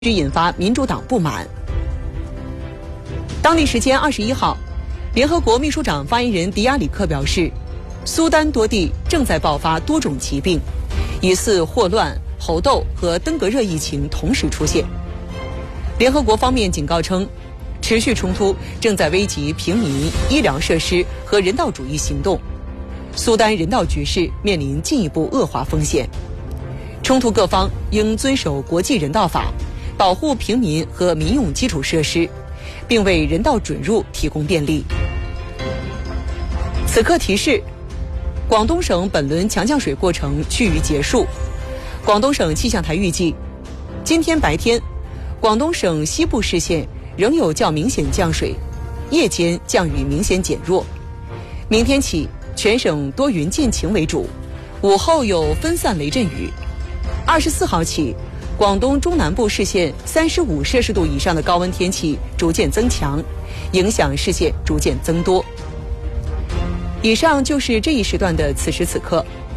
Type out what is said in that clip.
引发民主党不满。当地时间21号，联合国秘书长发言人迪亚里克表示，苏丹多地正在爆发多种疾病，疑似霍乱、猴痘和登革热疫情同时出现。联合国方面警告称，持续冲突正在危及平民、医疗设施和人道主义行动，苏丹人道局势面临进一步恶化风险。冲突各方应遵守国际人道法，保护平民和民用基础设施，并为人道准入提供便利。此刻提示：广东省本轮强降水过程趋于结束。广东省气象台预计，今天白天，广东省西部市县仍有较明显降水，夜间降雨明显减弱。明天起，全省多云见晴为主，午后有分散雷阵雨。24号起，广东中南部市县35摄氏度以上的高温天气逐渐增强，影响市县逐渐增多。以上就是这一时段的此时此刻。